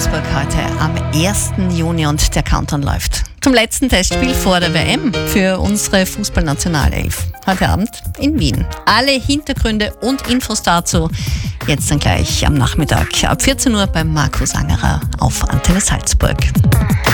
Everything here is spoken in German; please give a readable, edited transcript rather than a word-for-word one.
Salzburg heute am 1. Juni und der Countdown läuft zum letzten Testspiel vor der WM für unsere Fußballnationalelf. Heute Abend in Wien. Alle Hintergründe und Infos dazu jetzt dann gleich am Nachmittag ab 14 Uhr beim Markus Angerer auf Antenne Salzburg.